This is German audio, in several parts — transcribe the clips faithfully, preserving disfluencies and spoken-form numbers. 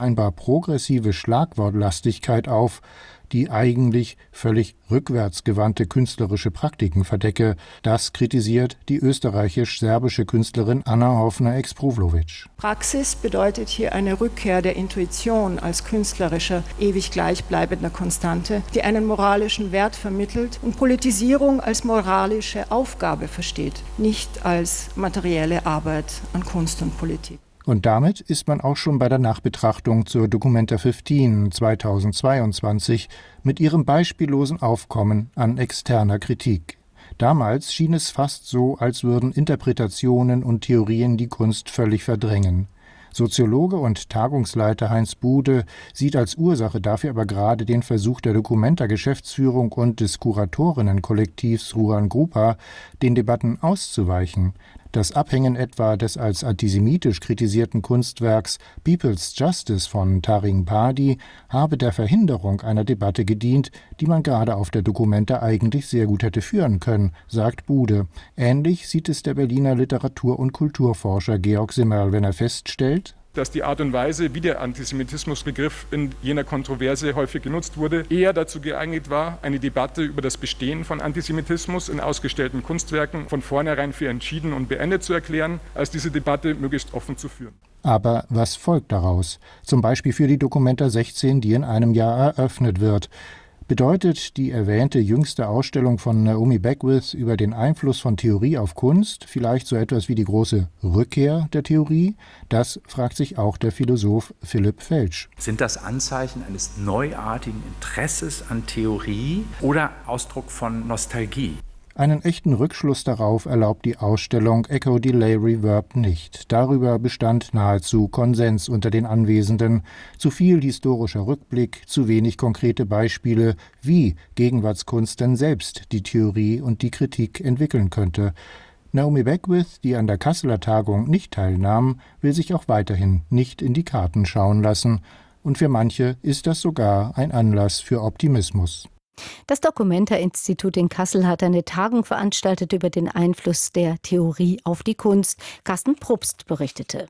scheinbar progressive Schlagwortlastigkeit auf, die eigentlich völlig rückwärtsgewandte künstlerische Praktiken verdecke. Das kritisiert die österreichisch-serbische Künstlerin Anna Hoffner-Expruvlovic. Praxis bedeutet hier eine Rückkehr der Intuition als künstlerischer, ewig gleichbleibender Konstante, die einen moralischen Wert vermittelt und Politisierung als moralische Aufgabe versteht, nicht als materielle Arbeit an Kunst und Politik. Und damit ist man auch schon bei der Nachbetrachtung zur Documenta fünfzehn zweitausendzweiundzwanzig mit ihrem beispiellosen Aufkommen an externer Kritik. Damals schien es fast so, als würden Interpretationen und Theorien die Kunst völlig verdrängen. Soziologe und Tagungsleiter Heinz Bude sieht als Ursache dafür aber gerade den Versuch der Documenta-Geschäftsführung und des Kuratorinnenkollektivs Ruan Grupa, den Debatten auszuweichen. Das Abhängen etwa des als antisemitisch kritisierten Kunstwerks People's Justice von Taring Padi habe der Verhinderung einer Debatte gedient, die man gerade auf der Documenta eigentlich sehr gut hätte führen können, sagt Bude. Ähnlich sieht es der Berliner Literatur- und Kulturforscher Georg Simmerl, wenn er feststellt, dass die Art und Weise, wie der Antisemitismusbegriff in jener Kontroverse häufig genutzt wurde, eher dazu geeignet war, eine Debatte über das Bestehen von Antisemitismus in ausgestellten Kunstwerken von vornherein für entschieden und beendet zu erklären, als diese Debatte möglichst offen zu führen. Aber was folgt daraus? Zum Beispiel für die Documenta sechzehn, die in einem Jahr eröffnet wird. Bedeutet die erwähnte jüngste Ausstellung von Naomi Beckwith über den Einfluss von Theorie auf Kunst vielleicht so etwas wie die große Rückkehr der Theorie? Das fragt sich auch der Philosoph Philipp Felsch. Sind das Anzeichen eines neuartigen Interesses an Theorie oder Ausdruck von Nostalgie? Einen echten Rückschluss darauf erlaubt die Ausstellung Echo Delay Reverb nicht. Darüber bestand nahezu Konsens unter den Anwesenden. Zu viel historischer Rückblick, zu wenig konkrete Beispiele, wie Gegenwartskunst denn selbst die Theorie und die Kritik entwickeln könnte. Naomi Beckwith, die an der Kasseler Tagung nicht teilnahm, will sich auch weiterhin nicht in die Karten schauen lassen. Und für manche ist das sogar ein Anlass für Optimismus. Das Documenta-Institut in Kassel hat eine Tagung veranstaltet über den Einfluss der Theorie auf die Kunst. Carsten Probst berichtete.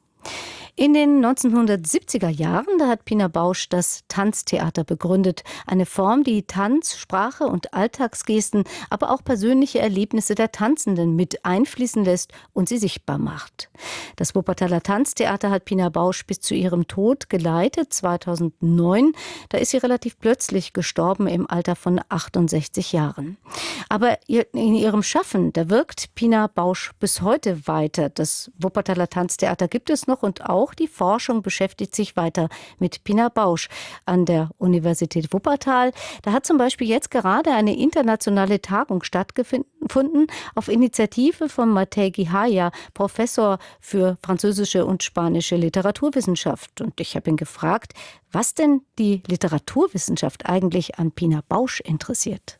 In den neunzehnhundertsiebziger Jahren, da hat Pina Bausch das Tanztheater begründet. Eine Form, die Tanz, Sprache und Alltagsgesten, aber auch persönliche Erlebnisse der Tanzenden mit einfließen lässt und sie sichtbar macht. Das Wuppertaler Tanztheater hat Pina Bausch bis zu ihrem Tod geleitet, zweitausendneun. Da ist sie relativ plötzlich gestorben im Alter von achtundsechzig Jahren. Aber in ihrem Schaffen, da wirkt Pina Bausch bis heute weiter. Das Wuppertaler Tanztheater gibt es noch und auch Auch die Forschung beschäftigt sich weiter mit Pina Bausch an der Universität Wuppertal. Da hat zum Beispiel jetzt gerade eine internationale Tagung stattgefunden auf Initiative von Matej Gihaja, Professor für französische und spanische Literaturwissenschaft. Und ich habe ihn gefragt, was denn die Literaturwissenschaft eigentlich an Pina Bausch interessiert.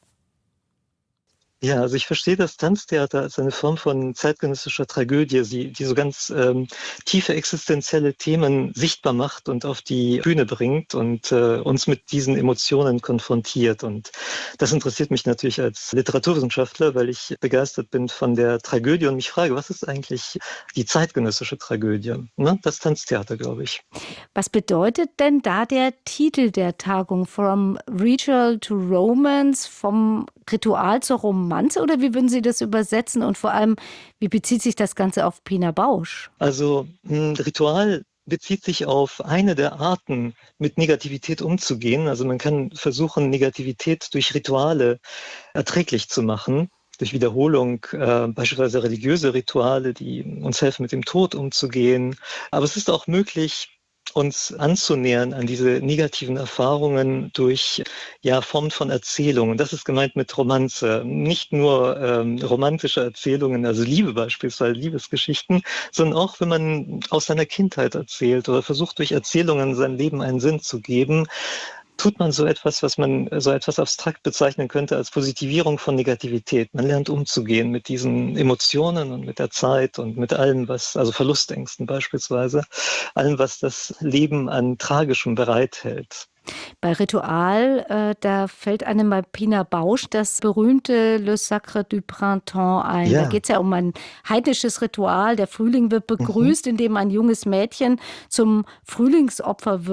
Ja, also ich verstehe das Tanztheater als eine Form von zeitgenössischer Tragödie, die, die so ganz ähm, tiefe existenzielle Themen sichtbar macht und auf die Bühne bringt und äh, uns mit diesen Emotionen konfrontiert. Und das interessiert mich natürlich als Literaturwissenschaftler, weil ich begeistert bin von der Tragödie und mich frage, was ist eigentlich die zeitgenössische Tragödie? Ne? Das Tanztheater, glaube ich. Was bedeutet denn da der Titel der Tagung? From Ritual to Romance, vom Ritual zur Romanze, oder wie würden Sie das übersetzen? Und vor allem, wie bezieht sich das Ganze auf Pina Bausch? Also ein Ritual bezieht sich auf eine der Arten, mit Negativität umzugehen. Also man kann versuchen, Negativität durch Rituale erträglich zu machen. Durch Wiederholung, äh, beispielsweise religiöse Rituale, die uns helfen, mit dem Tod umzugehen. Aber es ist auch möglich, uns anzunähern an diese negativen Erfahrungen durch ja, Formen von Erzählungen. Das ist gemeint mit Romanze. Nicht nur ähm, romantische Erzählungen, also Liebe beispielsweise, Liebesgeschichten, sondern auch, wenn man aus seiner Kindheit erzählt oder versucht, durch Erzählungen sein Leben einen Sinn zu geben, tut man so etwas, was man so etwas abstrakt bezeichnen könnte als Positivierung von Negativität. Man lernt umzugehen mit diesen Emotionen und mit der Zeit und mit allem, was, also Verlustängsten beispielsweise, allem, was das Leben an Tragischem bereithält. Bei Ritual, äh, da fällt einem bei Pina Bausch das berühmte Le Sacre du Printemps ein. Ja. Da geht es ja um ein heidnisches Ritual. Der Frühling wird begrüßt, mhm. indem ein junges Mädchen zum Frühlingsopfer wird.